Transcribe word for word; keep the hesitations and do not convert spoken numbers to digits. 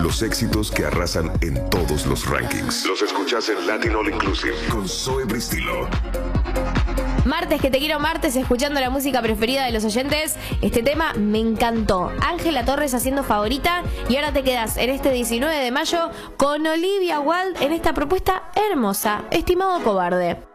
Los éxitos que arrasan en todos los rankings. Los escuchás en Latin All Inclusive con Zoe Bristilo. Martes que te quiero martes, escuchando la música preferida de los oyentes. Este tema me encantó. Ángela Torres haciendo Favorita. Y ahora te quedas en este diecinueve de mayo con Olivia Wilde en esta propuesta hermosa, Estimado Cobarde.